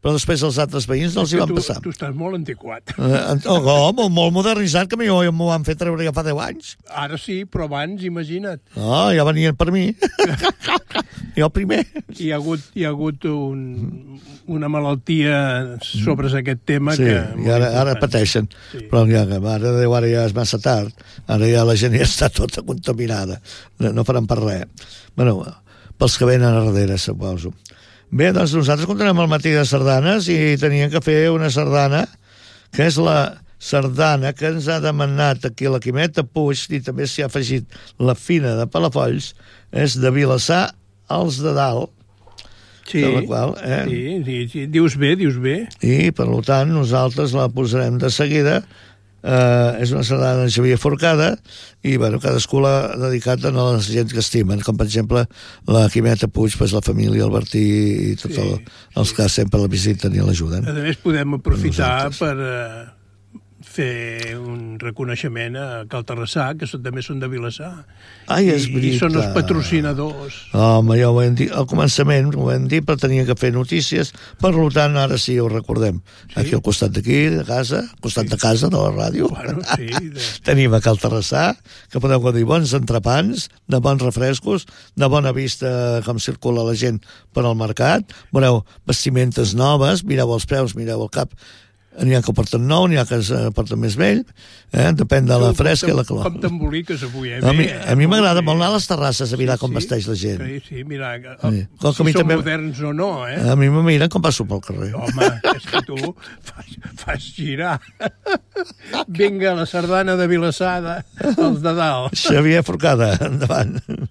però després els altres veïns no els hi van passar. Tu estàs molt antiquat. Molt modernitzat, que m'ho van fer treure ja fa 10 anys. Ara sí, però abans, imagina't. No, ja venien per mi. Jo primer. Hi ha hagut una malaltia sobre aquest tema que... Sí, i ara pateixen. Sí. Però ara ja és massa tard. Ara ja la gent ja està tota contaminada. No faran per res. Bueno, pels que venen a darrere, suposo. Bé, doncs nosaltres continuem al matí de sardanes i teníem que fer una sardana, que és la sardana que ens ha demanat aquí la Quimeta Puig, i també s'hi ha afegit la Fina de Palafolls, és de Vilassar als de Dalt. Sí, sí, dius bé. I, per tant, nosaltres la posarem de seguida. És una sardana de Xavier Forcada i, bueno, cadascú l'ha dedicat a la gent que estimen, com per exemple la Quimeta Puig, pues, la família Albertí i tots els que sempre la visiten i l'ajuden. A més, podem aprofitar per fer un reconeixement a Cal Terrassà, que també són de Vilassar. Ai, és veritat. I són els patrocinadors. Home, ja ho vam dir al començament, ho vam dir, però tenia que fer notícies, per tant, ara sí ho recordem. Sí? Aquí al costat d'aquí, de casa, al costat de casa, de la ràdio. Bueno, sí. Tenim a Cal Terrassà, que podeu gaudir bons entrepans, de bons refrescos, de bona vista com circula la gent per al mercat. Veureu vestimentes noves, mireu els preus, mireu el cap. N'hi ha que porten nou, n'hi ha que porten més vell, depèn de la fresca i la calor. Com t'emboliques avui, A mi m'agrada molt anar a les terrasses a mirar com vesteix la gent. Sí, mira, si són moderns o no, A mi me miren com passo pel carrer. Home, és que tu fas girar. Vinga, la sardana de Vilassar, els de Dalt. Xavier Forcada, endavant.